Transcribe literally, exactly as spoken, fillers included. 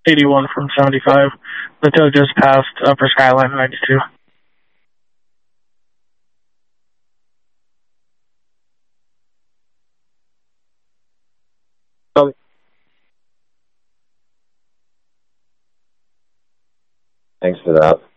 eighty-one from seventy-five. The tow just passed Upper Skyline ninety-two. Thanks for that.